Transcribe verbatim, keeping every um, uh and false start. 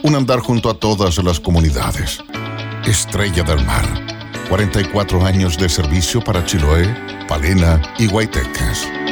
Un andar junto a todas las comunidades. Estrella del Mar. cuarenta y cuatro años de servicio para Chiloé, Palena y Guaytecas.